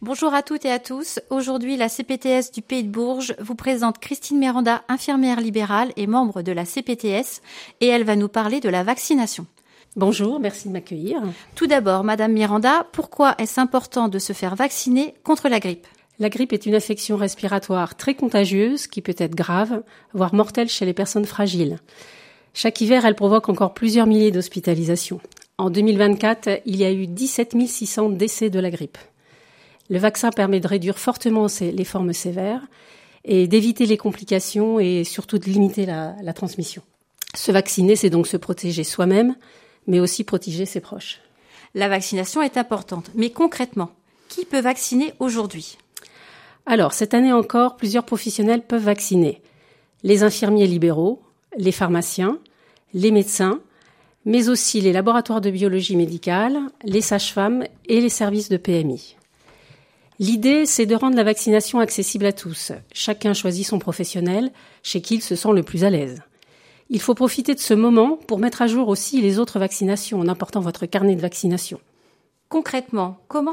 Bonjour à toutes et à tous. Aujourd'hui, la CPTS du Pays de Bourges vous présente Christine Miranda, infirmière libérale et membre de la CPTS, et elle va nous parler de la vaccination. Bonjour, merci de m'accueillir. Tout d'abord, Madame Miranda, pourquoi est-ce important de se faire vacciner contre la grippe ? La grippe est une infection respiratoire très contagieuse qui peut être grave, voire mortelle chez les personnes fragiles. Chaque hiver, elle provoque encore plusieurs milliers d'hospitalisations. En 2024, il y a eu 17 600 décès de la grippe. Le vaccin permet de réduire fortement les formes sévères et d'éviter les complications et surtout de limiter la transmission. Se vacciner, c'est donc se protéger soi-même, mais aussi protéger ses proches. La vaccination est importante, mais concrètement, qui peut vacciner aujourd'hui ? Alors, cette année encore, plusieurs professionnels peuvent vacciner. Les infirmiers libéraux, les pharmaciens, les médecins, mais aussi les laboratoires de biologie médicale, les sages-femmes et les services de PMI. L'idée, c'est de rendre la vaccination accessible à tous. Chacun choisit son professionnel chez qui il se sent le plus à l'aise. Il faut profiter de ce moment pour mettre à jour aussi les autres vaccinations en apportant votre carnet de vaccination. Concrètement, comment